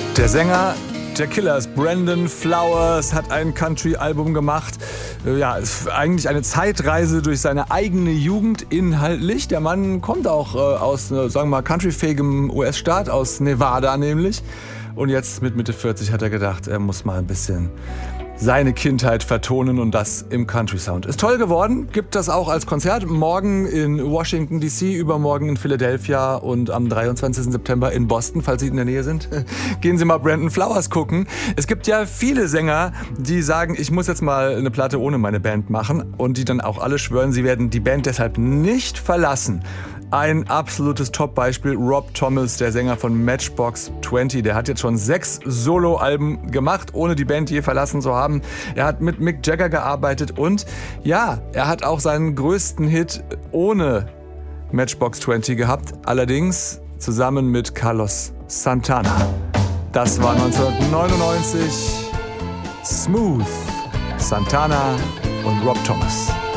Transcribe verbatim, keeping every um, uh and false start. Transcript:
Der Sänger der Killers, Brandon Flowers, hat ein Country-Album gemacht. Ja, ist eigentlich eine Zeitreise durch seine eigene Jugend inhaltlich. Der Mann kommt auch äh, aus, sagen wir mal, countryfähigem U S-Staat, aus Nevada nämlich. Und jetzt mit Mitte vierzig hat er gedacht, er muss mal ein bisschen seine Kindheit vertonen und das im Country-Sound. Ist toll geworden, gibt das auch als Konzert. Morgen in Washington D C, übermorgen in Philadelphia und am dreiundzwanzigsten September in Boston, falls Sie in der Nähe sind. Gehen Sie mal Brandon Flowers gucken. Es gibt ja viele Sänger, die sagen, ich muss jetzt mal eine Platte ohne meine Band machen und die dann auch alle schwören, sie werden die Band deshalb nicht verlassen. Ein absolutes Top-Beispiel, Rob Thomas, der Sänger von Matchbox zwanzig. Der hat jetzt schon sechs Solo-Alben gemacht, ohne die Band je verlassen zu haben. Er hat mit Mick Jagger gearbeitet und ja, er hat auch seinen größten Hit ohne Matchbox zwanzig gehabt. Allerdings zusammen mit Carlos Santana. Das war neunzehnhundertneunundneunzig. Smooth, Santana und Rob Thomas.